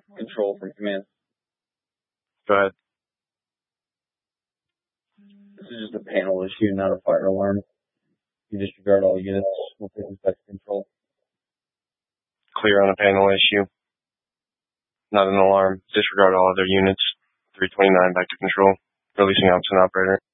Control from command. Go ahead. This is just a panel issue, not a fire alarm. You disregard all units. We'll take this back to control. Clear on a panel issue. Not an alarm. Disregard all other units. 329 back to control. Releasing opposite operator.